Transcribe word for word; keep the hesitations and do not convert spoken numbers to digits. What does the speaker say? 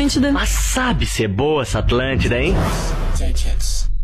Atlântida. Mas sabe ser boa essa Atlântida, hein?